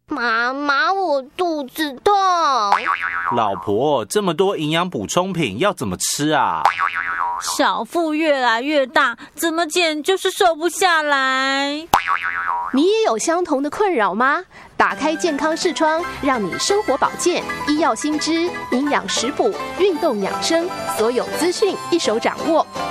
妈妈，我肚子痛。 老婆，这么多营养补充品要怎么吃啊？ 小腹越来越大，怎么减就是瘦不下来。 你也有相同的困扰吗？打开健康视窗，让你生活保健、医药新知、营养食补、运动养生，所有资讯一手掌握。